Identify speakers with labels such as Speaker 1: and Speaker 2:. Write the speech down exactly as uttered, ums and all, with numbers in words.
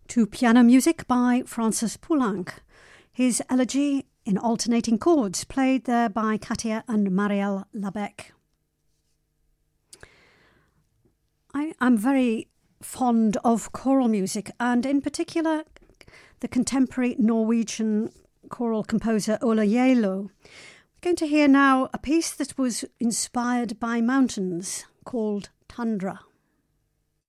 Speaker 1: to piano music by Francis Poulenc. His Elegy in alternating chords, played there by Katia and Marielle Labec. I am very fond of choral music, and in particular the contemporary Norwegian choral composer Ola Gjeilo. We're going to hear now a piece that was inspired by mountains called Tundra.